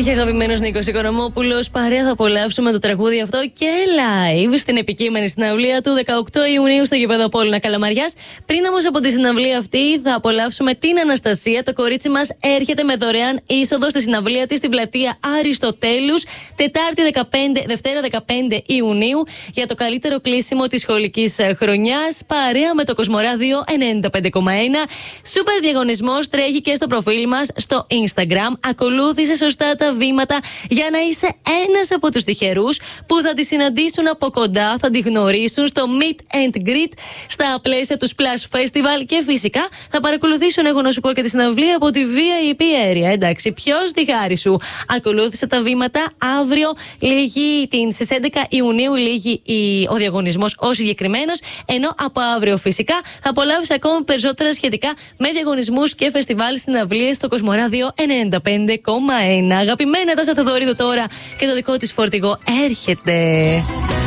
Αχ, αγαπημένος Νίκος Οικονομόπουλος, παρέα θα απολαύσουμε το τραγούδι αυτό και live στην επικείμενη συναυλία του 18 Ιουνίου στο γήπεδο Απόλλωνα Καλαμαριάς. Πριν όμως από τη συναυλία αυτή, θα απολαύσουμε την Αναστασία. Το κορίτσι μας έρχεται με δωρεάν είσοδο στη συναυλία της στην πλατεία Αριστοτέλους, Δευτέρα 15 Ιουνίου, για το καλύτερο κλείσιμο της σχολικής χρονιάς. Παρέα με το Κοσμοράδιο 95,1. Σούπερ διαγωνισμός τρέχει και στο προφίλ μας στο Instagram. Ακολούθησε σωστά τα βήματα για να είσαι ένας από τους τυχερούς που θα τη συναντήσουν από κοντά, θα τη γνωρίσουν στο Meet and Greet στα πλαίσια του Splash Festival και φυσικά θα παρακολουθήσουν, εγώ να σου πω, και τη συναυλία από τη VIP Area. Εντάξει, ποιος τη χάρη σου. Ακολούθησε τα βήματα. Αύριο λύγει στις 11 Ιουνίου λύγει ο διαγωνισμός ο συγκεκριμένος, ενώ από αύριο φυσικά θα απολαύεις ακόμη περισσότερα σχετικά με διαγωνισμούς και φεστιβάλ συναυλίες στο Κοσμοράδιο 95,1. Αγαπημένα, Τάσα Θεοδωρίδου τώρα και το δικό της φορτηγό έρχεται.